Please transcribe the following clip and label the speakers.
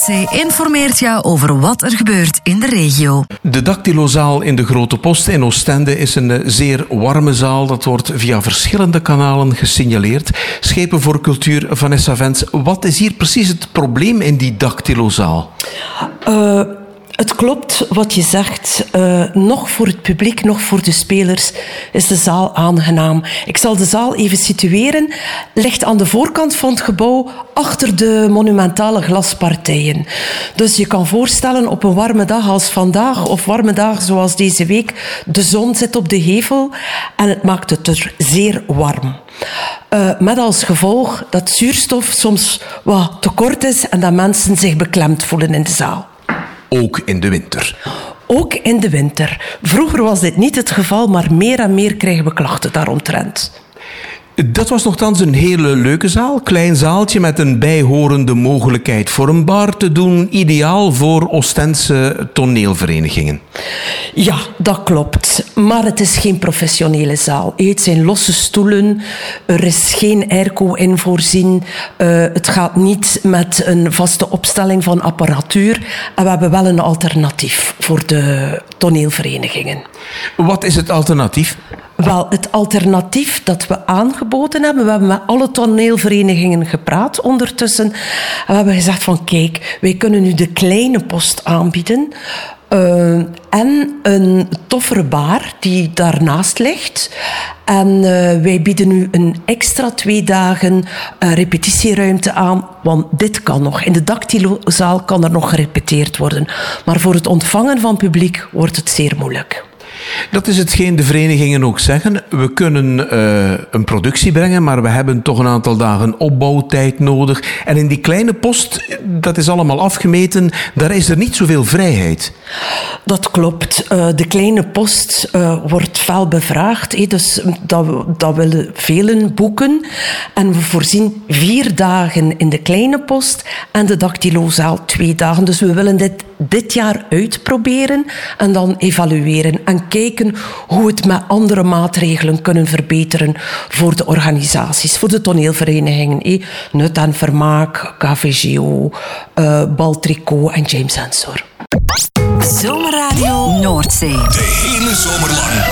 Speaker 1: Noordzee informeert jou over wat er gebeurt in de regio.
Speaker 2: De Dactylozaal in de Grote Post in Oostende is een zeer warme zaal. Dat wordt via verschillende kanalen gesignaleerd. Schepen voor Cultuur, Vanessa Vens. Wat is hier precies het probleem in die Dactylozaal?
Speaker 3: Het klopt wat je zegt. Nog voor het publiek, nog voor de spelers is de zaal aangenaam. Ik zal de zaal even situeren. Ligt aan de voorkant van het gebouw achter de monumentale glaspartijen. Dus je kan voorstellen op een warme dag als vandaag of warme dagen zoals deze week. De zon zit op de hevel en het maakt het er zeer warm. Met als gevolg dat zuurstof soms wat tekort is en dat mensen zich beklemd voelen in de zaal.
Speaker 2: Ook in de winter.
Speaker 3: Ook in de winter. Vroeger was dit niet het geval, maar meer en meer krijgen we klachten daaromtrent.
Speaker 2: Dat was nogthans een hele leuke zaal. Klein zaaltje met een bijhorende mogelijkheid voor een bar te doen. Ideaal voor Oostense toneelverenigingen.
Speaker 3: Ja, dat klopt. Maar het is geen professionele zaal. Het zijn losse stoelen. Er is geen airco in voorzien. Het gaat niet met een vaste opstelling van apparatuur. En we hebben wel een alternatief voor de toneelverenigingen.
Speaker 2: Wat is het alternatief?
Speaker 3: Wel, het alternatief dat we aangeboden hebben, we hebben met alle toneelverenigingen gepraat ondertussen. En we hebben gezegd van kijk, wij kunnen u de kleine post aanbieden. En een toffere bar die daarnaast ligt. En wij bieden u een extra 2 dagen repetitieruimte aan. Want dit kan nog. In de Dactylozaal kan er nog gerepeteerd worden. Maar voor het ontvangen van publiek wordt het zeer moeilijk.
Speaker 2: Dat is hetgeen de verenigingen ook zeggen. We kunnen een productie brengen, maar we hebben toch een aantal dagen opbouwtijd nodig. En in die kleine post, dat is allemaal afgemeten, daar is er niet zoveel vrijheid.
Speaker 3: Dat klopt. De kleine post wordt fel bevraagd. Dus dat willen velen boeken. En we voorzien 4 dagen in de kleine post en de Dactylozaal 2 dagen. Dus we willen dit jaar uitproberen en dan evalueren en kijken hoe we het met andere maatregelen kunnen verbeteren voor de organisaties, voor de toneelverenigingen. Nut en Vermaak, KVGO, Baltricot en James Ensor.
Speaker 1: Zomerradio Noordzee.
Speaker 4: De hele zomer lang.